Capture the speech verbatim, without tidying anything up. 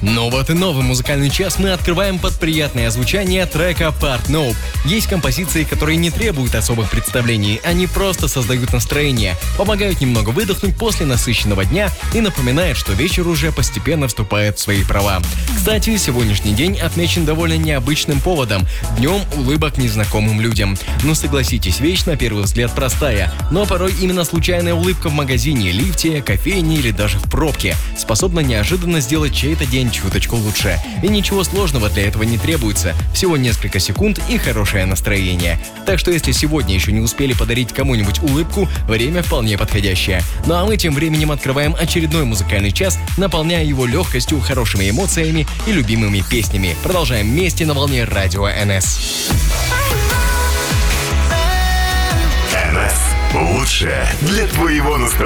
Ну вот и новый музыкальный час мы открываем под приятное звучание трека Part Nope. Есть композиции, которые не требуют особых представлений, они просто создают настроение, помогают немного выдохнуть после насыщенного дня и напоминают, что вечер уже постепенно вступает в свои права. Кстати, сегодняшний день отмечен довольно необычным поводом – днем улыбок незнакомым людям. Ну согласитесь, вещь на первый взгляд простая, но порой именно случайная улыбка в магазине, лифте, кофейне или даже в пробке способна неожиданно сделать чей-то день чуточку лучше. И ничего сложного для этого не требуется, всего несколько секунд и хорошее настроение. Так что если сегодня еще не успели подарить кому-нибудь улыбку, время вполне подходящее. Ну а мы тем временем открываем очередной музыкальный час, наполняя его легкостью, хорошими эмоциями и любимыми песнями. Продолжаем вместе на волне радио эн эс. эн эс. Лучшее для твоего настроения.